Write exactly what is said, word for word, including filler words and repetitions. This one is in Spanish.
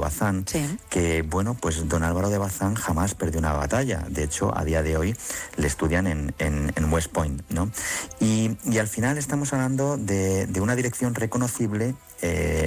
Bazán, sí. que, bueno, pues don Álvaro de Bazán jamás perdió una batalla. De hecho, a día de hoy le estudian en, en, en West Point, ¿no? Y, y al final estamos hablando de, de una dirección reconocible, eh,